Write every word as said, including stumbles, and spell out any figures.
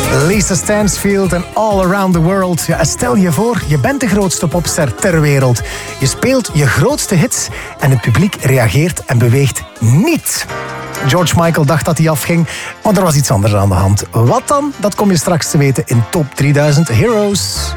Lisa Stansfield en All Around the World. Ja, stel je voor, je bent de grootste popster ter wereld. Je speelt je grootste hits en het publiek reageert en beweegt niet. George Michael dacht dat hij afging, maar er was iets anders aan de hand. Wat dan? Dat kom je straks te weten in Top drieduizend Heroes.